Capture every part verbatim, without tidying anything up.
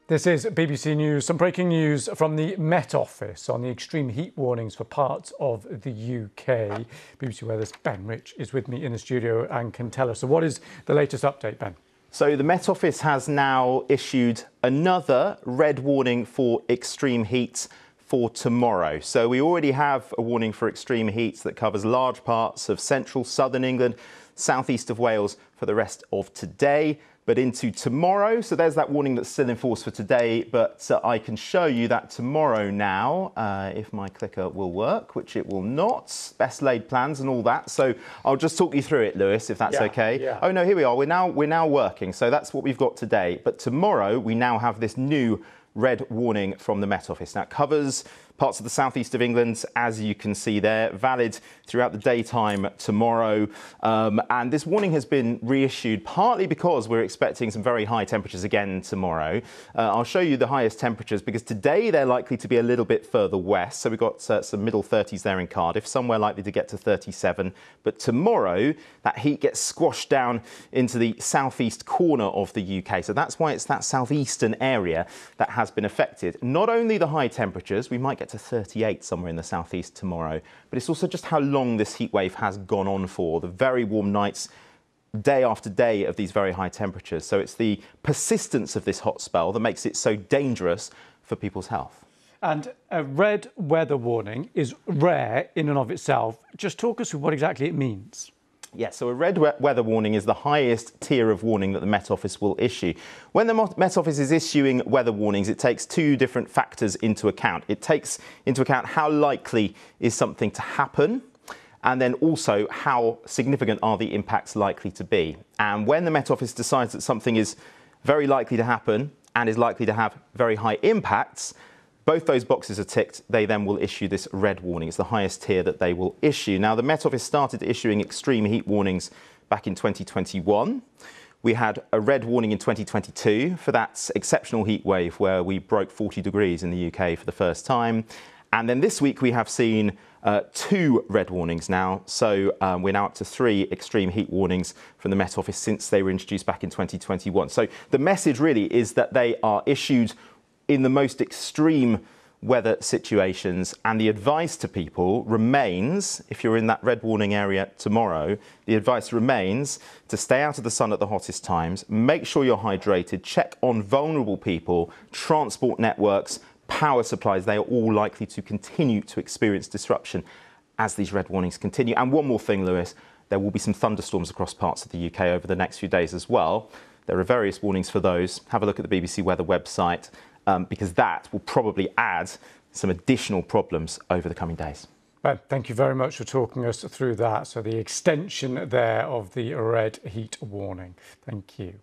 This is B B C News. Some breaking news from the Met Office on the extreme heat warnings for parts of the U K. B B C Weather's Ben Rich is with me in the studio and can tell us. So what is the latest update, Ben? So the Met Office has now issued another red warning for extreme heat for tomorrow. So we already have a warning for extreme heat that covers large parts of central, southern England, southeast of Wales for the rest of today, but into tomorrow. So there's that warning that's still in force for today, but uh, I can show you that tomorrow now, uh, if my clicker will work, which it will not. Best laid plans and all that. So I'll just talk you through it, Lewis, if that's yeah, okay. Yeah. Oh no, here we are. We're now we're now working. So that's what we've got today. But tomorrow we now have this new red warning from the Met Office. Now it covers parts of the southeast of England, as you can see there, valid throughout the daytime tomorrow. Um, and this warning has been reissued partly because we're expecting some very high temperatures again tomorrow. Uh, I'll show you the highest temperatures because today they're likely to be a little bit further west. So we've got uh, some middle thirties there in Cardiff, somewhere likely to get to thirty-seven. But tomorrow, that heat gets squashed down into the southeast corner of the U K. So that's why it's that southeastern area that has been affected. Not only the high temperatures, we might get to thirty-eight somewhere in the southeast tomorrow, but it's also just how long this heat wave has gone on for. The very warm nights, day after day of these very high temperatures. So it's the persistence of this hot spell that makes it so dangerous for people's health. And a red weather warning is rare in and of itself. Just talk us through what exactly it means. Yes, so a red weather warning is the highest tier of warning that the Met Office will issue. When the Met Office is issuing weather warnings, it takes two different factors into account. It takes into account how likely is something to happen, and then also how significant are the impacts likely to be. And when the Met Office decides that something is very likely to happen and is likely to have very high impacts, both those boxes are ticked, they then will issue this red warning. It's the highest tier that they will issue. Now, the Met Office started issuing extreme heat warnings back in twenty twenty-one. We had a red warning in twenty twenty-two for that exceptional heat wave where we broke forty degrees in the U K for the first time. And then this week we have seen uh, two red warnings now. So um, we're now up to three extreme heat warnings from the Met Office since they were introduced back in twenty twenty-one. So the message really is that they are issued in the most extreme weather situations, and the advice to people remains, if you're in that red warning area tomorrow, the advice remains to stay out of the sun at the hottest times, make sure you're hydrated, check on vulnerable people, transport networks, power supplies. They are all likely to continue to experience disruption as these red warnings continue. And one more thing, Lewis, there will be some thunderstorms across parts of the U K over the next few days as well. There are various warnings for those. Have a look at the B B C Weather website. Um, because that will probably add some additional problems over the coming days. Ben, thank you very much for talking us through that. So the extension there of the red heat warning. Thank you.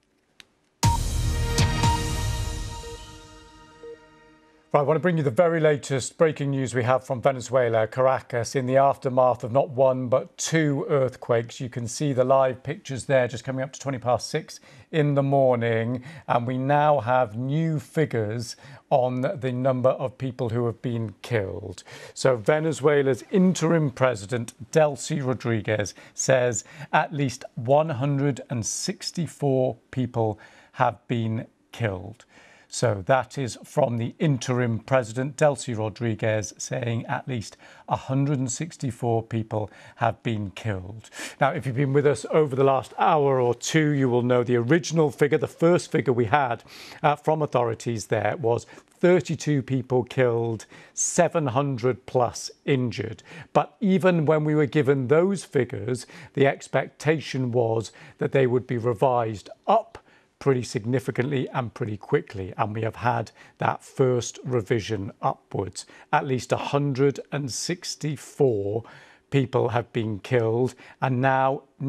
Right, I want to bring you the very latest breaking news we have from Venezuela, Caracas, in the aftermath of not one but two earthquakes. You can see the live pictures there just coming up to twenty past six in the morning. And we now have new figures on the number of people who have been killed. So Venezuela's interim president, Delcy Rodriguez, says at least one hundred sixty-four people have been killed. So that is from the interim president, Delcy Rodriguez, saying at least one hundred sixty-four people have been killed. Now, if you've been with us over the last hour or two, you will know the original figure, the first figure we had uh, from authorities there was thirty-two people killed, seven hundred plus injured. But even when we were given those figures, the expectation was that they would be revised up pretty significantly and pretty quickly, and we have had that first revision upwards. At least one hundred sixty-four people have been killed, and now